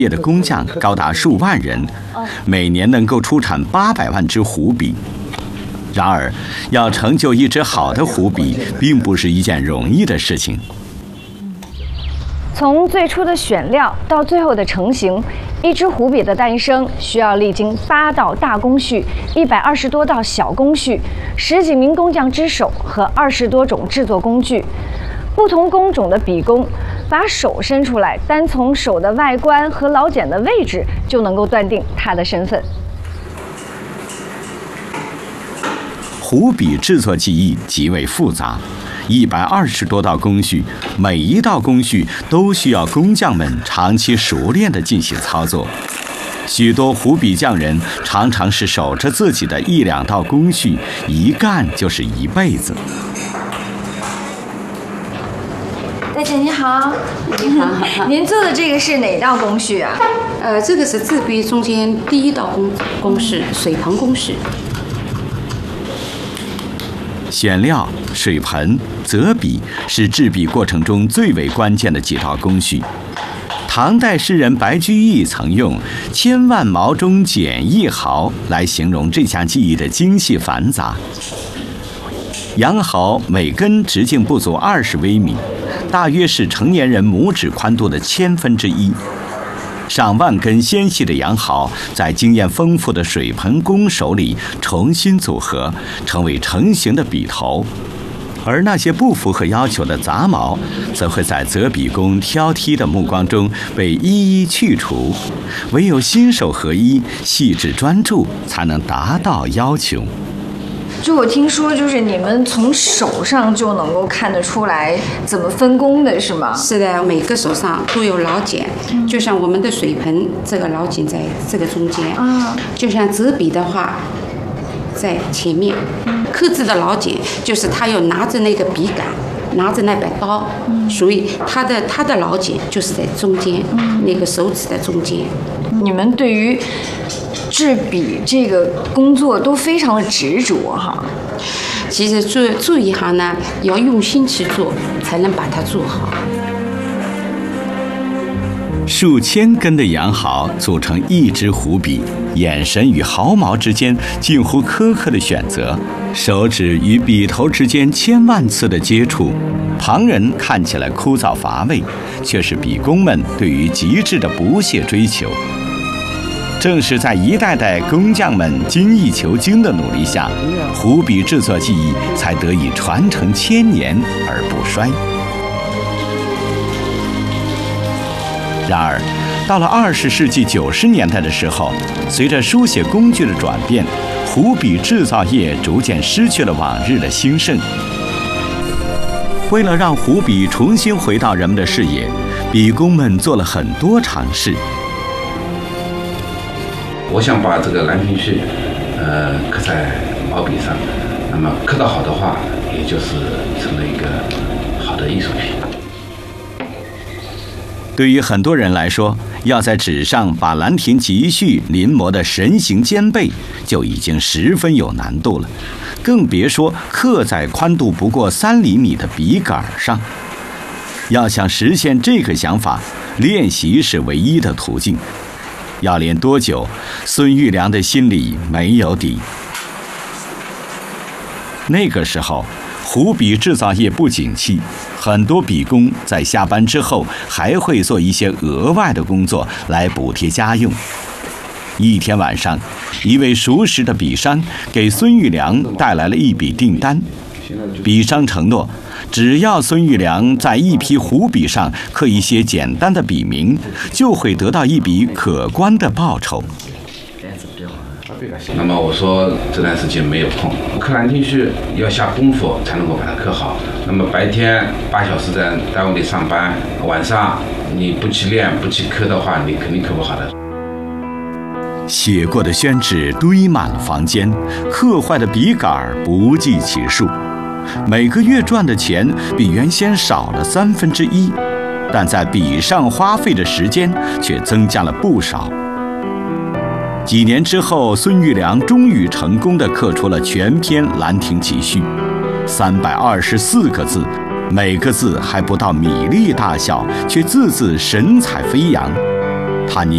业的工匠高达数万人，每年能够出产800万支湖笔。然而，要成就一支好的湖笔，并不是一件容易的事情。 从最初的选料到最后的成型，一支湖笔的诞生需要历经8道大工序、120多道小工序、10几名工匠之手和20多种制作工具。不同工种的笔工把手伸出来，单从手的外观和老茧的位置就能够断定它的身份。 湖笔制作技艺极为复杂，120多道工序，每一道工序都需要工匠们长期熟练地进行操作。许多湖笔匠人常常是守着自己的1、2道工序，一干就是一辈子。 大姐你好， 你好， 您做的这个是哪道工序啊？ 这个是制笔中间第1道工序，水盆工序。 选料、水盆、择笔是制笔过程中最为关键的几道工序。唐代诗人白居易曾用“千万毛中剪1毫”来形容这项技艺的精细繁杂。羊毫每根直径不足20微米，大约是成年人拇指宽度的1/1000。上万根纤细的羊毫在经验丰富的水盆工手里重新组合，成为成型的笔头。而那些不符合要求的杂毛，则会在择笔工挑剔的目光中被一一去除。唯有心手合一、细致专注，才能达到要求。 就我听说，就是你们从手上就能够看得出来怎么分工的，是吗？ 是的，每个手上都有老茧，就像我们的水盆，这个老茧在这个中间。就像择笔的话，在前面。刻字的老茧就是他要拿着那个笔杆，拿着那把刀，所以他的老茧就是在中间，那个手指的中间。 你们对于制笔这个工作都非常的执着哈。 其实做一行呢，要用心去做，才能把它做好。 数千根的羊毫组成一支湖笔，眼神与毫毛之间近乎苛刻的选择，手指与笔头之间千万次的接触，旁人看起来枯燥乏味，却是笔工们对于极致的不懈追求。正是在一代代工匠们精益求精的努力下，湖笔制作技艺才得以传承1000年而不衰。然而，到了20世纪90年代的时候，随着书写工具的转变，湖笔制造业逐渐失去了往日的兴盛。为了让湖笔重新回到人们的视野，笔工们做了很多尝试。 我想把这个《兰亭序》刻在毛笔上，那么刻得好的话，也就是成了一个好的艺术品。 对于很多人来说，要在纸上把《兰亭集序》临摹得神形兼备，就已经十分有难度了，更别说刻在宽度不过3厘米的笔杆上。要想实现这个想法，练习是唯一的途径。要练多久，孙玉良的心里没有底。那个时候，湖笔制造业不景气，很多笔工在下班之后还会做一些额外的工作来补贴家用。一天晚上，一位熟识的笔商给孙玉良带来了一笔订单，笔商承诺，只要孙玉良在一批湖笔上刻一些简单的笔名，就会得到一笔可观的报酬。 那么我说这段时间没有空，刻《兰亭序》要下功夫才能够把它刻好。那么白天8小时在单位里上班，晚上你不去练不去刻的话，你肯定刻不好的。 写过的宣纸堆满了房间，刻坏的笔杆不计其数。每个月赚的钱比原先少了1/3，但在笔上花费的时间却增加了不少。几年之后，孙玉良终于成功地刻出了全篇《兰亭集序》，324个字，每个字还不到米粒大小，却字字神采飞扬。他